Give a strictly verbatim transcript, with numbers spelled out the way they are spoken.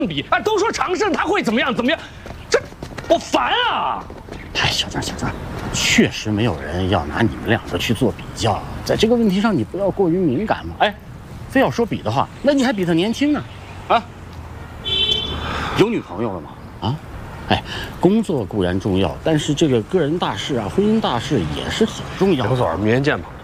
比啊，都说常胜他会怎么样怎么样，这我烦啊！ 哎，小张小张，确实没有人要拿你们两个去做比较，在这个问题上你不要过于敏感嘛。哎，非要说比的话，那你还比他年轻呢，啊？有女朋友了吗？啊？哎，工作固然重要，但是这个个人大事啊、婚姻大事也是很重要的。 刘总，明天见吧。